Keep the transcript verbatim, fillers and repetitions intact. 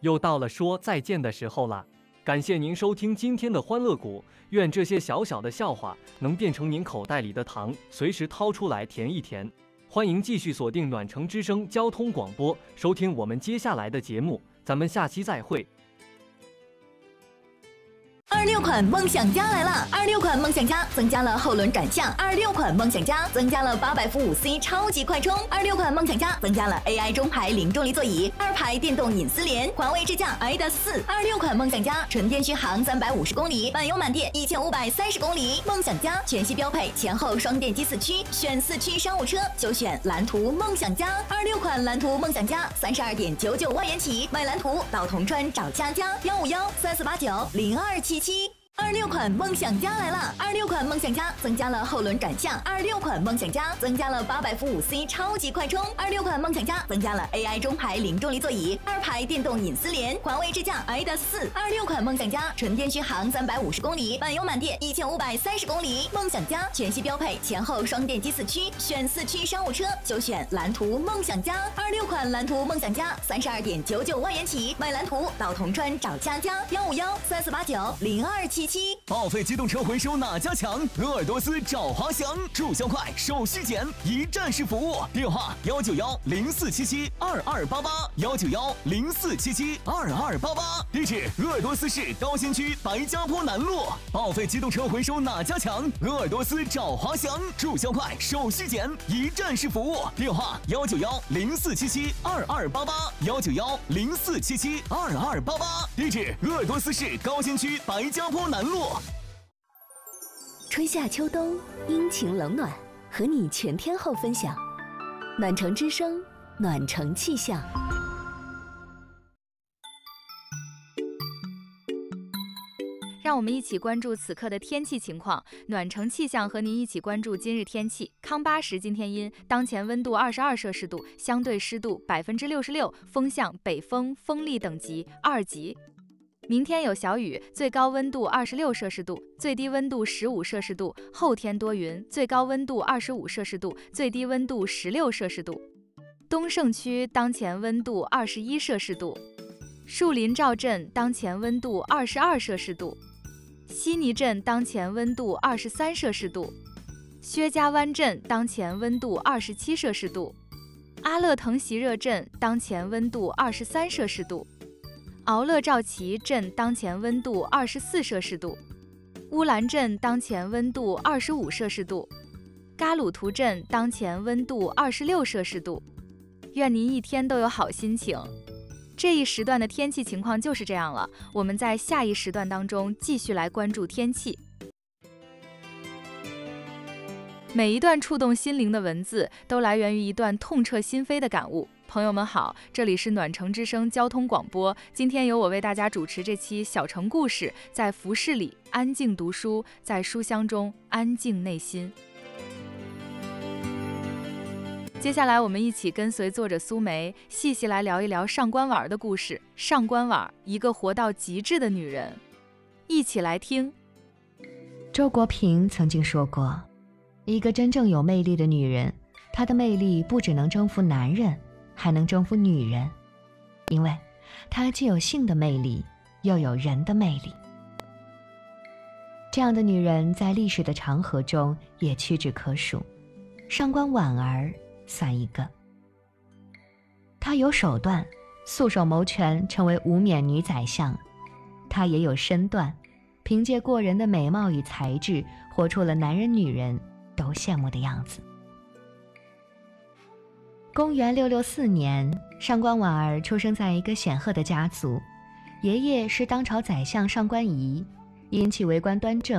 又到了说再见的时候了。感谢您收听今天的欢乐谷，愿这些小小的笑话能变成您口袋里的糖，随时掏出来甜一甜。欢迎继续锁定暖城之声交通广播，收听我们接下来的节目，咱们下期再会。 二六款梦想家来了！二六款梦想家增加了后轮转向，二六款梦想家增加了八百伏五 C 超级快充，二六款梦想家增加了 A I 中排零重力座椅，二排电动隐私联，华为智驾 I D A S 四。二六款梦想家纯电续航三百五十公里，满油满电一千五百三十公里。梦想家全系标配前后双电机四驱，选四驱商务车就选蓝图梦想家。二六款蓝图梦想家三十二点九九万元起，买蓝图到铜川找佳佳，幺五幺三四八九零二七七。二六款梦想家来了！二六款梦想家增加了后轮转向，二六款梦想家增加了八百伏五 C 超级快充，二六款梦想家增加了 A I 中排零重力座椅，二排电动隐私联，华为智驾 I D A S 四。二六款梦想家纯电续航三百五十公里，满油满电一千五百三十公里。梦想家全系标配前后双电机四驱，选四驱商务车就选蓝图梦想家。二六款蓝图梦想家三十二点九九万元起，买蓝图到铜川找佳佳，幺五幺三四八九零二七。 报废机动车回收哪家强？鄂尔多斯找华翔，注销快，手续简，一站式服务。电话幺九幺零四七七二二八八幺九幺零四七七二二八八。地址：鄂尔多斯市高新区白家坡南路。报废机动车回收哪家强？鄂尔多斯找华翔，注销快，手续简，一站式服务。电话幺九幺零四七七二二八八幺九幺零四七七二二八八。地址：鄂尔多斯市高新区白家坡南路。 春夏秋冬，阴晴冷暖，和你全天候分享。暖城之声，暖城气象。 让我们一起关注此刻的天气情况。暖城气象和您一起关注今日天气。康巴什今天阴，当前温度二十二摄氏度，相对湿度百分之六十六，风向北风，风力等级二级。明天有小雨，最高温度二十六摄氏度，最低温度十五摄氏度。后天多云，最高温度二十五摄氏度，最低温度十六摄氏度。东胜区当前温度二十一摄氏度，树林赵镇当前温度二十二摄氏度，悉尼镇当前温度二十三摄氏度，薛家湾镇当前温度二十七摄氏度，阿勒腾席热镇当前温度二十三摄氏度。敖勒赵旗镇当前温度二十四摄氏度，乌兰镇当前温度二十五摄氏度，嘎鲁图镇当前温度二十六摄氏度。愿您一天都有好心情。这一时段的天气情况就是这样了，我们在下一时段当中继续来关注天气。每一段触动心灵的文字，都来源于一段痛彻心扉的感悟。朋友们好，这里是暖城之声交通广播，今天由我为大家主持这期小城故事，在服饰里安静读书，在书香中安静内心。接下来我们一起跟随作者苏梅，细细来聊一聊上官婉儿的故事。上官婉儿，一个活到极致的女人，一起来听。 周国平曾经说过，一个真正有魅力的女人，她的魅力不只能征服男人，还能征服女人，因为她既有性的魅力，又有人的魅力。这样的女人在历史的长河中也屈指可数，上官婉儿算一个。她有手段，素手谋权成为无冕女宰相；她也有身段，凭借过人的美貌与才智，活出了男人女人都羡慕的样子。公元六六四年，上官婉儿出生在一个显赫的家族，爷爷是当朝宰相上官仪，因其为官端正，